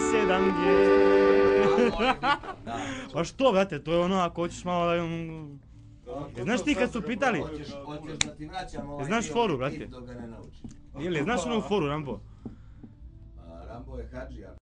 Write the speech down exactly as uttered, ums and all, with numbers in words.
sedam G. Pa što, brate, to je ono ako hoćeš malo da... Znaš ti kad su pitali? Hoćeš da ti vraćam ovaj Znaš foru, brate? dok ga ne naučiš. Ili, znaš onu foru, Rambo? Rambo je hadžija.